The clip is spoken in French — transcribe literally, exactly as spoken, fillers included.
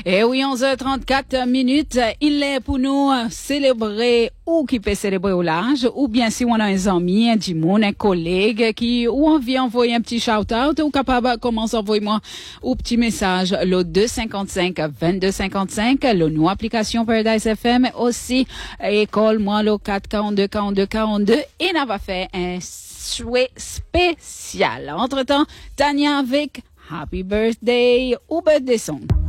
Et oui, onze heures trente-quatre minutes, il est pour nous célébrer ou qui peut célébrer au large, ou bien si on a un ami, un dimon, un collègue qui, ou envie envoyer un petit shout-out, ou capable commencer à envoyer moi un petit message, le deux cinquante-cinq vingt-deux cinquante-cinq, le nous application Paradise F M, aussi, école moi le quatre quarante-deux quarante-deux quarante-deux, et on va faire un souhait spécial. Entre-temps, Tania avec Happy Birthday ou Birthday Song.